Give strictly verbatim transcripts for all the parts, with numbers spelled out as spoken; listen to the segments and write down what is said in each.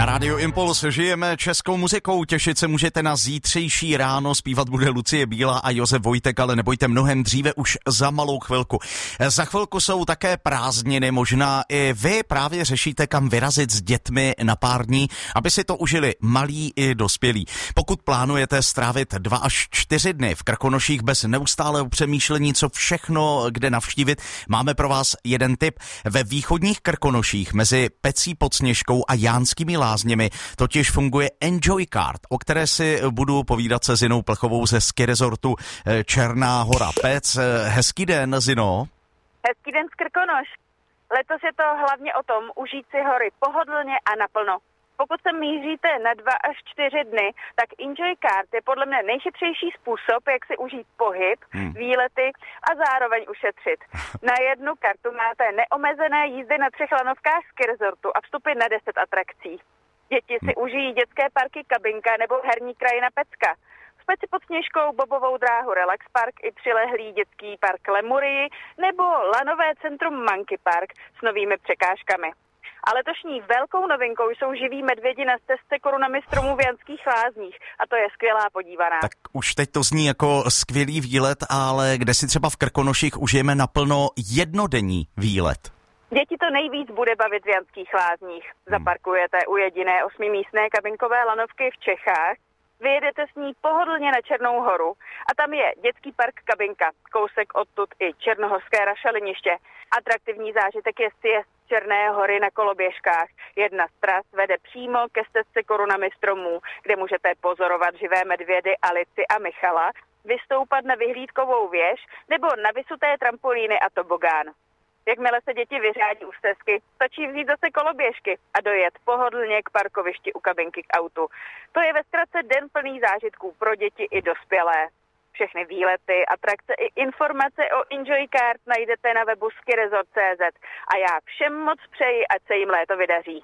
Na Rádiu Impuls žijeme českou muzikou, těšit se můžete na zítřejší ráno, zpívat bude Lucie Bílá a Josef Vojtek, ale nebojte, mnohem dříve, už za malou chvilku. Za chvilku jsou také prázdniny, možná i vy právě řešíte, kam vyrazit s dětmi na pár dní, aby si to užili malí i dospělí. Pokud plánujete strávit dva až čtyři dny v Krkonoších bez neustálého přemýšlení, co všechno kde navštívit, máme pro vás jeden tip. Ve východních Krkonoších mezi Pecí pod Sněžkou a Jánskými Lázněmi totiž funguje Enjoy Card, o které si budu povídat se Zinou Plechovou ze ski resortu Černá Hora Pec. Hezký den, Zino. Hezký den z Krkonoš. Letos je to hlavně o tom užít si hory pohodlně a naplno. Pokud se míříte na dva až čtyři dny, tak Enjoy Card je podle mě nejchytřejší způsob, jak si užít pohyb, hmm. výlety a zároveň ušetřit. Na jednu kartu máte neomezené jízdy na třech lanovkách ski resortu a vstupy na deset atrakcí. Děti si užijí dětské parky Kabinka nebo herní krajina Pecka. V Peci pod Sněžkou bobovou dráhu Relax Park i přilehlý dětský park Lemurii nebo lanové centrum Monkey Park s novými překážkami. A letošní velkou novinkou jsou živí medvědi na stezce korunami stromů v Janských Lázních a to je skvělá podívaná. Tak už teď to zní jako skvělý výlet, ale kde si třeba v Krkonoších užijeme naplno jednodenní výlet? Děti to nejvíc bude bavit v Janských Lázních. Zaparkujete u jediné osmimístné kabinkové lanovky v Čechách, vyjedete s ní pohodlně na Černou horu a tam je dětský park Kabinka, kousek odtud i černohorské rašeliniště. Atraktivní zážitek je sjezd Černé hory na koloběžkách. Jedna z tras vede přímo ke stezce korunami stromů, kde můžete pozorovat živé medvědy Alici a Michala, vystoupat na vyhlídkovou věž nebo na vysuté trampolíny a tobogán. Jakmile se děti vyřádí u stezky, stačí vzít zase koloběžky a dojet pohodlně k parkovišti u kabinky k autu. To je ve zkratce den plný zážitků pro děti i dospělé. Všechny výlety, atrakce i informace o Enjoy Card najdete na webu ski resort tečka cé zet a já všem moc přeji, ať se jim léto vydaří.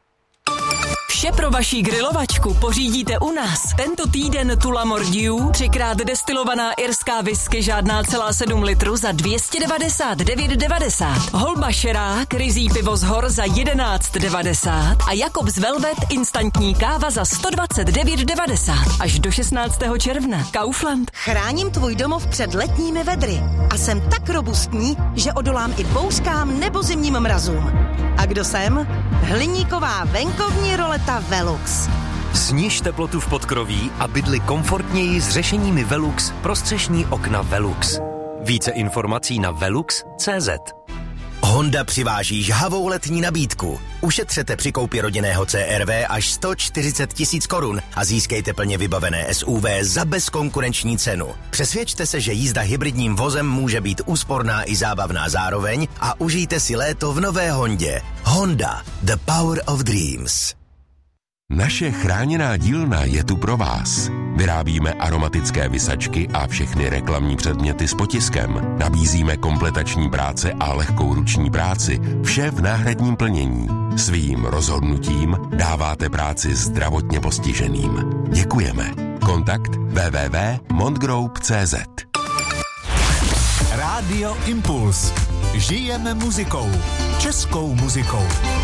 Vše pro vaší grilovačku pořídíte u nás. Tento týden Tula Mordiu, třikrát destilovaná irská whisky žádná celá sedm litrů za dvě stě devadesát devět devadesát. Holba Šerák, ryzí pivo z hor za jedenáct devadesát a Jakobs Velvet instantní káva za sto dvacet devět devadesát. Až do šestnáctého června. Kaufland. Chráním tvůj domov před letními vedry a jsem tak robustní, že odolám i bouřkám nebo zimním mrazům. A kdo jsem? Hliníková venkovní roleta Velux. Sniž teplotu v podkroví a bydli komfortněji s řešeními Velux pro střešní okna Velux. Více informací na velux tečka cé zet. Honda přiváží žhavou letní nabídku. Ušetřete při koupi rodinného C R V až sto čtyřicet tisíc korun a získejte plně vybavené S U V za bezkonkurenční cenu. Přesvědčte se, že jízda hybridním vozem může být úsporná i zábavná zároveň a užijte si léto v nové Hondě. Honda, the power of dreams. Naše chráněná dílna je tu pro vás. Vyrábíme aromatické visačky a všechny reklamní předměty s potiskem. Nabízíme kompletační práce a lehkou ruční práci. Vše v náhradním plnění. Svým rozhodnutím dáváte práci zdravotně postiženým. Děkujeme. Kontakt w w w tečka montgroup tečka cé zet. Rádio Impuls. Žijeme muzikou. Českou muzikou.